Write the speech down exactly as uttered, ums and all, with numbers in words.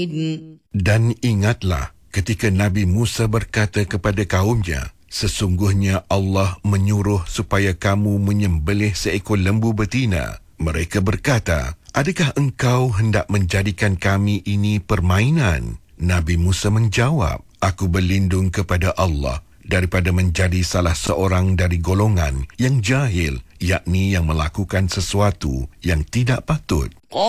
Dan ingatlah ketika Nabi Musa berkata kepada kaumnya, sesungguhnya Allah menyuruh supaya kamu menyembelih seekor lembu betina. Mereka berkata, adakah engkau hendak menjadikan kami ini permainan? Nabi Musa menjawab, aku berlindung kepada Allah daripada menjadi salah seorang dari golongan yang jahil, yakni yang melakukan sesuatu yang tidak patut.